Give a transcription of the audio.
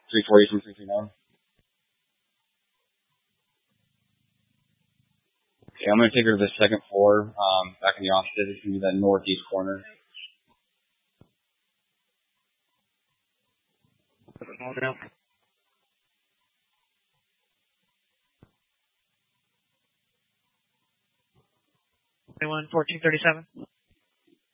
340 from 339. Okay, I'm going to take her to the second floor, back in the office. It's going to be that northeast corner. Okay. 1437.